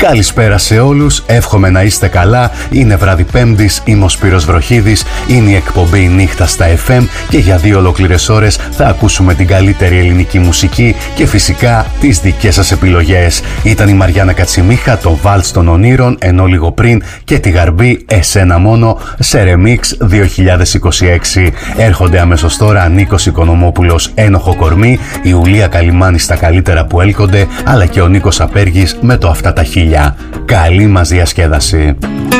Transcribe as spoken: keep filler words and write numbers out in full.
Καλησπέρα σε όλους, εύχομαι να είστε καλά. Είναι βράδυ Πέμπτης, είμαι ο Σπύρος Βροχίδης, είναι η εκπομπή Νύχτα στα εφ εμ και για δύο ολόκληρες ώρες θα ακούσουμε την καλύτερη ελληνική μουσική και φυσικά τις δικές σας επιλογές. Ήταν η Μαριάννα Κατσιμίχα, το Βάλτς των Ονείρων, ενώ λίγο πριν και τη Γαρμπή Εσένα Μόνο σε Remix δύο χιλιάδες είκοσι έξι. Έρχονται αμέσως τώρα Νίκος Οικονομόπουλος, Ένοχο Κορμί, η Ιουλία Καλιμάνη στα καλύτερα που έλκονται, αλλά και ο Νίκος Απέργης με το Αυτά τα χίλια. Καλή μας διασκέδαση.